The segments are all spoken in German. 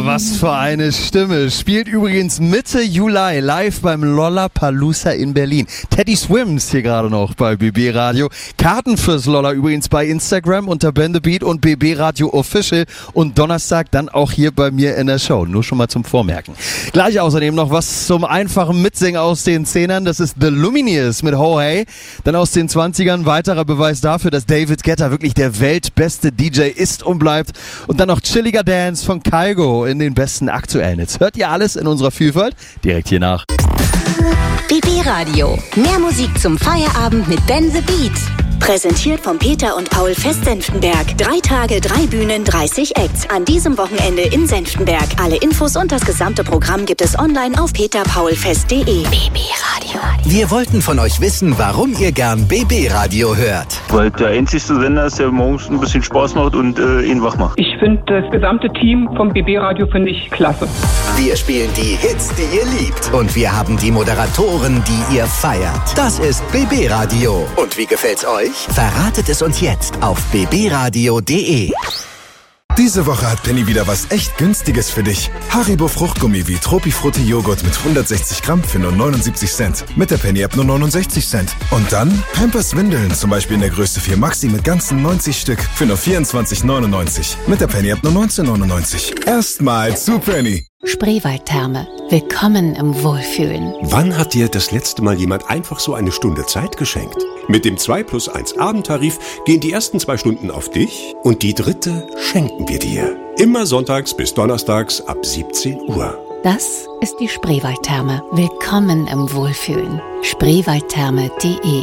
was für eine Stimme. Spielt übrigens Mitte Juli live beim Lollapalooza in Berlin. Teddy Swims hier gerade noch bei BB Radio. Karten fürs Lolla übrigens bei Instagram unter Bendebeat und BB Radio Official. Und Donnerstag dann auch hier bei mir in der Show. Nur schon mal zum Vormerken. Gleich außerdem noch was zum einfachen Mitsingen aus den 10ern. Das ist The Lumineers mit Ho Hey. Dann aus den 20ern weiterer Beweis dafür, dass David Guetta wirklich der weltbeste DJ ist und bleibt. Und dann noch chilliger Dance von Kygo in den besten aktuellen Hits. Hört ihr alles in unserer Vielfalt? Direkt hier nach. BB Radio. Mehr Musik zum Feierabend mit Ben the Beat. Präsentiert von Peter und Paul Fest Senftenberg. 3 Tage, 3 Bühnen, 30 Acts. An diesem Wochenende in Senftenberg. Alle Infos und das gesamte Programm gibt es online auf peterpaulfest.de. BB Radio. Wir wollten von euch wissen, warum ihr gern BB Radio hört. Weil der einzige Sender ist, der morgens ein bisschen Spaß macht und ihn wach macht. Ich finde das gesamte Team vom BB Radio finde ich klasse. Wir spielen die Hits, die ihr liebt. Und wir haben die Moderatoren, die ihr feiert. Das ist BB Radio. Und wie gefällt's euch? Verratet es uns jetzt auf bbradio.de. Diese Woche hat Penny wieder was echt Günstiges für dich. Haribo Fruchtgummi wie Tropifrutti Joghurt mit 160 Gramm für nur 79 Cent. Mit der Penny-App nur 69 Cent. Und dann Pampers Windeln, zum Beispiel in der Größe 4 Maxi mit ganzen 90 Stück für nur 24,99. Mit der Penny-App nur 19,99. Erstmal zu Penny. Spreewaldtherme. Willkommen im Wohlfühlen. Wann hat dir das letzte Mal jemand einfach so eine Stunde Zeit geschenkt? Mit dem 2+1 Abendtarif gehen die ersten 2 Stunden auf dich und die 3. schenken wir dir. Immer sonntags bis donnerstags ab 17 Uhr. Das ist die Spreewaldtherme. Willkommen im Wohlfühlen. Spreewaldtherme.de.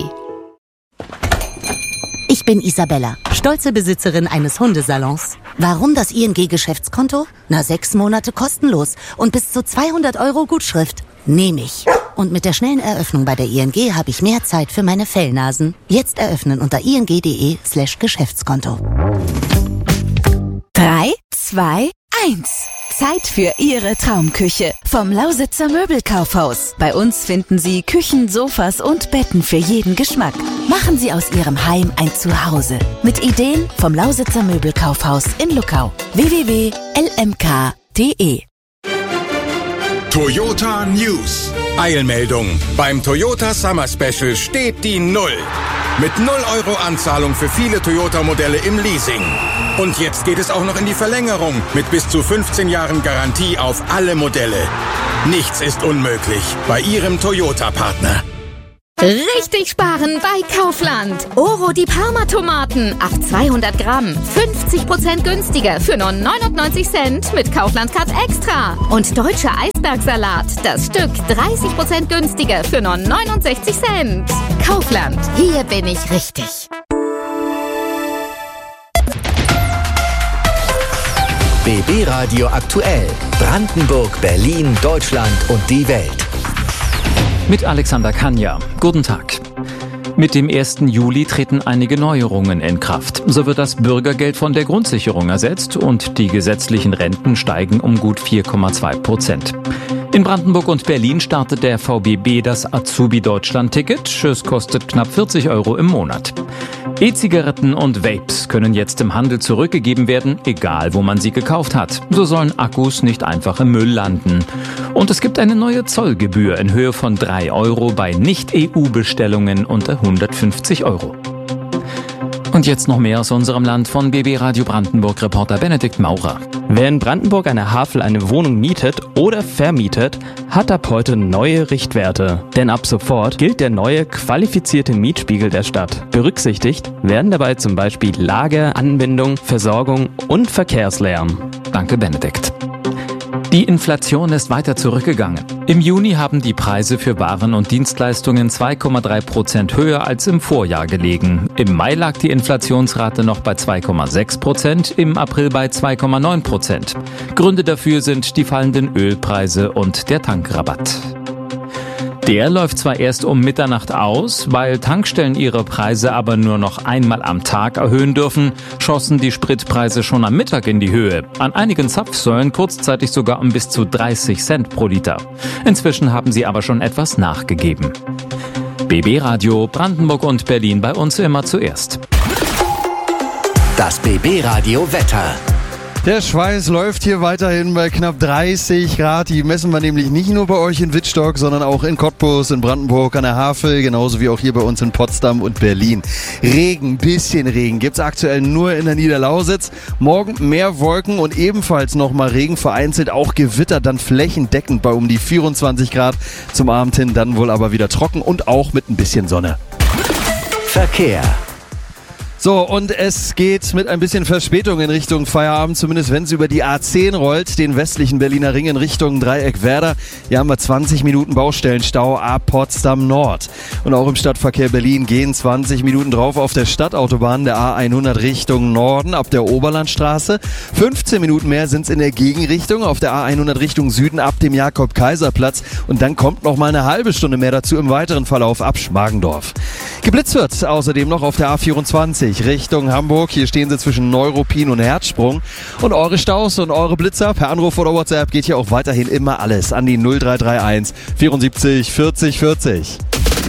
Ich bin Isabella, stolze Besitzerin eines Hundesalons. Warum das ING-Geschäftskonto? 6 Monate kostenlos und bis zu 200 € Gutschrift. Nehme ich. Und mit der schnellen Eröffnung bei der ING habe ich mehr Zeit für meine Fellnasen. Jetzt eröffnen unter ing.de/Geschäftskonto. 3, 2, 1. Zeit für Ihre Traumküche vom Lausitzer Möbelkaufhaus. Bei uns finden Sie Küchen, Sofas und Betten für jeden Geschmack. Machen Sie aus Ihrem Heim ein Zuhause. Mit Ideen vom Lausitzer Möbelkaufhaus in Luckau. www.lmk.de. Toyota News. Eilmeldung. Beim Toyota Summer Special steht die 0. Mit 0 € Anzahlung für viele Toyota-Modelle im Leasing. Und jetzt geht es auch noch in die Verlängerung mit bis zu 15 Jahren Garantie auf alle Modelle. Nichts ist unmöglich bei Ihrem Toyota-Partner. Richtig sparen bei Kaufland. Oro die Parma-Tomaten auf 200 Gramm. 50% günstiger für nur 99 Cent mit Kaufland Card Extra. Und deutscher Eisbergsalat. Das Stück 30% günstiger für nur 69 Cent. Kaufland. Hier bin ich richtig. BB Radio aktuell. Brandenburg, Berlin, Deutschland und die Welt. Mit Alexander Kanja. Guten Tag. Mit dem 1. Juli treten einige Neuerungen in Kraft. So wird das Bürgergeld von der Grundsicherung ersetzt und die gesetzlichen Renten steigen um gut 4,2%. In Brandenburg und Berlin startet der VBB das Azubi-Deutschland-Ticket. Es kostet knapp 40 € im Monat. E-Zigaretten und Vapes können jetzt im Handel zurückgegeben werden, egal wo man sie gekauft hat. So sollen Akkus nicht einfach im Müll landen. Und es gibt eine neue Zollgebühr in Höhe von 3 € bei Nicht-EU-Bestellungen unter 150 €. Und jetzt noch mehr aus unserem Land von BB Radio Brandenburg-Reporter Benedikt Maurer. Wer in Brandenburg an der Havel eine Wohnung mietet oder vermietet, hat ab heute neue Richtwerte. Denn ab sofort gilt der neue qualifizierte Mietspiegel der Stadt. Berücksichtigt werden dabei zum Beispiel Lage, Anbindung, Versorgung und Verkehrslärm. Danke, Benedikt. Die Inflation ist weiter zurückgegangen. Im Juni haben die Preise für Waren und Dienstleistungen 2,3% höher als im Vorjahr gelegen. Im Mai lag die Inflationsrate noch bei 2,6%, im April bei 2,9%. Gründe dafür sind die fallenden Ölpreise und der Tankrabatt. Der läuft zwar erst um Mitternacht aus, weil Tankstellen ihre Preise aber nur noch einmal am Tag erhöhen dürfen, schossen die Spritpreise schon am Mittag in die Höhe. An einigen Zapfsäulen kurzzeitig sogar um bis zu 30 Cent pro Liter. Inzwischen haben sie aber schon etwas nachgegeben. BB Radio Brandenburg und Berlin, bei uns immer zuerst. Das BB Radio Wetter. Der Schweiß läuft hier weiterhin bei knapp 30 Grad. Die messen wir nämlich nicht nur bei euch in Wittstock, sondern auch in Cottbus, in Brandenburg, an der Havel, genauso wie auch hier bei uns in Potsdam und Berlin. Regen, bisschen Regen gibt's aktuell nur in der Niederlausitz. Morgen mehr Wolken und ebenfalls nochmal Regen, vereinzelt auch Gewitter, dann flächendeckend bei um die 24 Grad. Zum Abend hin dann wohl aber wieder trocken und auch mit ein bisschen Sonne. Verkehr. So, und es geht mit ein bisschen Verspätung in Richtung Feierabend, zumindest wenn es über die A10 rollt, den westlichen Berliner Ring in Richtung Dreieck-Werder. Hier haben wir 20 Minuten Baustellenstau ab Potsdam Nord. Und auch im Stadtverkehr Berlin gehen 20 Minuten drauf auf der Stadtautobahn der A100 Richtung Norden ab der Oberlandstraße. 15 Minuten mehr sind es in der Gegenrichtung auf der A100 Richtung Süden ab dem Jakob-Kaiser-Platz. Und dann kommt noch mal eine halbe Stunde mehr dazu im weiteren Verlauf ab Schmargendorf. Geblitzt wird außerdem noch auf der A24 Richtung Hamburg. Hier stehen sie zwischen Neuruppin und Herzsprung. Und eure Staus und eure Blitzer per Anruf oder WhatsApp geht hier auch weiterhin immer alles an die 0331 74 40 40.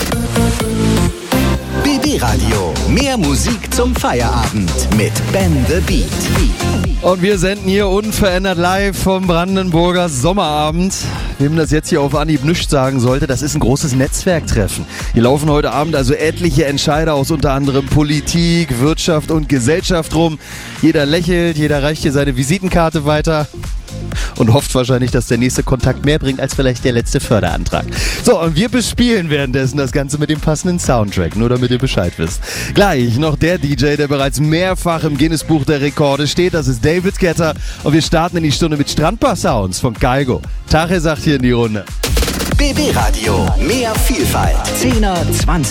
BB Radio. Mehr Musik zum Feierabend mit Ben the Beat. Und wir senden hier unverändert live vom Brandenburger Sommerabend. Wem das jetzt hier auf Anhieb nichts sagen sollte, das ist ein großes Netzwerktreffen. Hier laufen heute Abend also etliche Entscheider aus unter anderem Politik, Wirtschaft und Gesellschaft rum. Jeder lächelt, jeder reicht hier seine Visitenkarte weiter und hofft wahrscheinlich, dass der nächste Kontakt mehr bringt als vielleicht der letzte Förderantrag. So, und wir bespielen währenddessen das Ganze mit dem passenden Soundtrack, nur damit ihr Bescheid wisst. Gleich noch der DJ, der bereits mehrfach im Guinness-Buch der Rekorde steht, das ist David Guetta. Und wir starten in die Stunde mit Strandbar-Sounds von Geigo. Tache sagt hier in die Runde. BB Radio, mehr Vielfalt. 10er, 20